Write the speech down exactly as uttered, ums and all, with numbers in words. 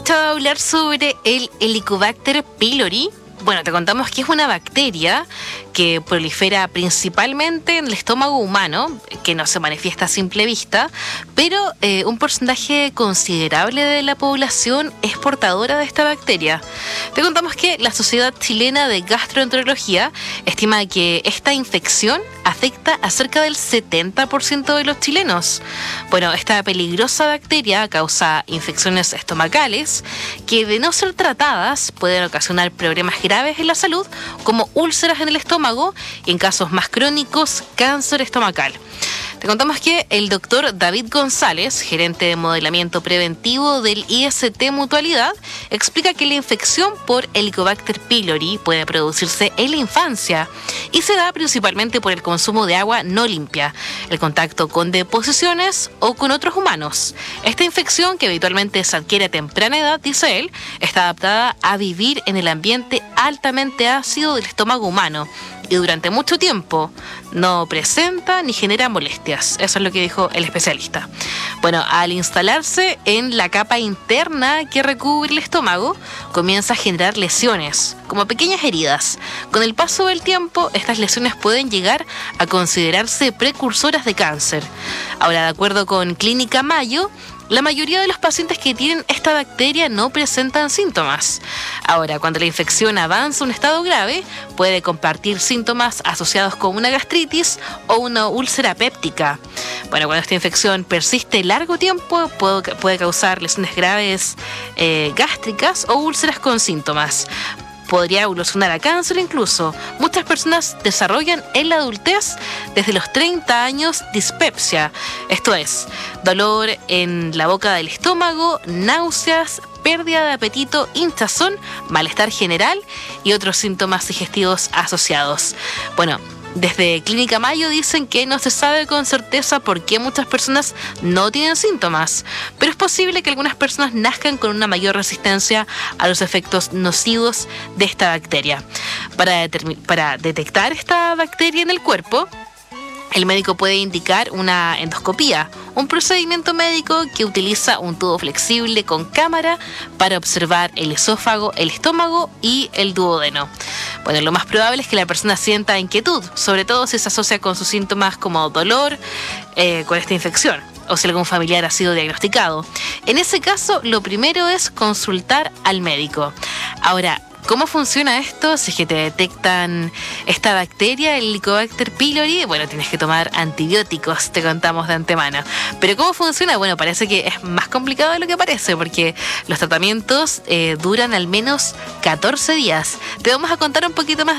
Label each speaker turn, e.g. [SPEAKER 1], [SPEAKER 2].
[SPEAKER 1] escuchado hablar sobre el Helicobacter pylori? Bueno, te contamos que es una bacteria que prolifera principalmente en el estómago humano, que no se manifiesta a simple vista, pero eh, un porcentaje considerable de la población es portadora de esta bacteria. Te contamos que la Sociedad Chilena de Gastroenterología estima que esta infección afecta a cerca del setenta por ciento de los chilenos. Bueno, esta peligrosa bacteria causa infecciones estomacales que, de no ser tratadas, pueden ocasionar problemas graves en la salud, como úlceras en el estómago y, en casos más crónicos, cáncer estomacal. Te contamos que el doctor David González, gerente de modelamiento preventivo del I S T Mutualidad, explica que la infección por Helicobacter pylori puede producirse en la infancia y se da principalmente por el consumo de agua no limpia, el contacto con deposiciones o con otros humanos. Esta infección, que habitualmente se adquiere a temprana edad, dice él, está adaptada a vivir en el ambiente altamente ácido del estómago humano y durante mucho tiempo no presenta ni genera molestias. Eso es lo que dijo el especialista. Bueno, al instalarse en la capa interna que recubre el estómago, comienza a generar lesiones, como pequeñas heridas. Con el paso del tiempo, estas lesiones pueden llegar a considerarse precursoras de cáncer. Ahora, de acuerdo con Clínica Mayo, la mayoría de los pacientes que tienen esta bacteria no presentan síntomas. Ahora, cuando la infección avanza a un estado grave, puede compartir síntomas asociados con una gastritis o una úlcera péptica. Bueno, cuando esta infección persiste largo tiempo, puede, puede causar lesiones graves eh, gástricas o úlceras con síntomas. Podría evolucionar a cáncer incluso. Muchas personas desarrollan en la adultez, desde los treinta años, dispepsia. Esto es, dolor en la boca del estómago, náuseas, pérdida de apetito, hinchazón, malestar general y otros síntomas digestivos asociados. Bueno, desde Clínica Mayo dicen que no se sabe con certeza por qué muchas personas no tienen síntomas, pero es posible que algunas personas nazcan con una mayor resistencia a los efectos nocivos de esta bacteria. Para, determin- para detectar esta bacteria en el cuerpo, el médico puede indicar una endoscopía, un procedimiento médico que utiliza un tubo flexible con cámara para observar el esófago, el estómago y el duodeno. Bueno, lo más probable es que la persona sienta inquietud, sobre todo si se asocia con sus síntomas como dolor eh, con esta infección, o si algún familiar ha sido diagnosticado. En ese caso, lo primero es consultar al médico. Ahora, ¿cómo funciona esto? Si es que te detectan esta bacteria, el Helicobacter pylori, bueno, tienes que tomar antibióticos, te contamos de antemano. Pero ¿cómo funciona? Bueno, parece que es más complicado de lo que parece, porque los tratamientos eh, duran al menos catorce días. Te vamos a contar un poquito más